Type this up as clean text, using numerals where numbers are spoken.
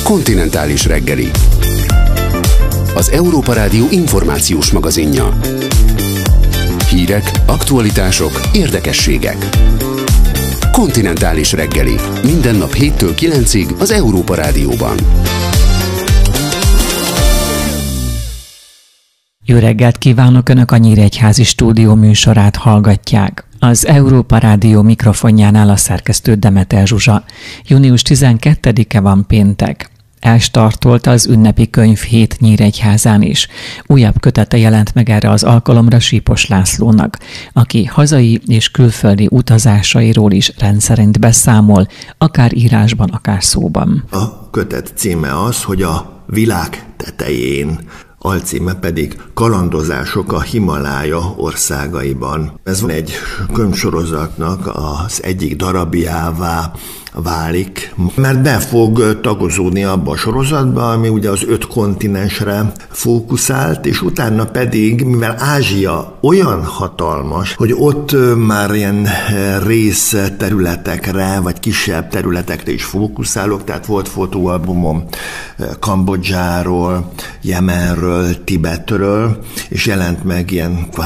Kontinentális reggeli. Az Európa Rádió információs magazinja. Hírek, aktualitások, érdekességek. Kontinentális reggeli. Minden nap 7-től 9-ig az Európa Rádióban. Jó reggelt kívánok! Önök a Nyíregyházi Stúdió műsorát hallgatják. Az Európa Rádió mikrofonjánál a szerkesztő Demeter Zsuzsa. Június 12-e van péntek. Elstartolt az ünnepi könyvhét Nyíregyházán is. Újabb kötete jelent meg erre az alkalomra Sípos Lászlónak, aki hazai és külföldi utazásairól is rendszerint beszámol, akár írásban, akár szóban. A kötet címe az, hogy a világ tetején, alcíme pedig Kalandozások a Himalája országaiban. Ez egy könyvsorozatnak az egyik darabjává válik, mert be fog tagozódni abba a sorozatba, ami ugye az 5 kontinensre fókuszált, és utána pedig, mivel Ázsia olyan hatalmas, hogy ott már ilyen részterületekre, vagy kisebb területekre is fókuszálok, tehát volt fotóalbumom Kambodzsáról, Jemenről, Tibetről, és jelent meg ilyen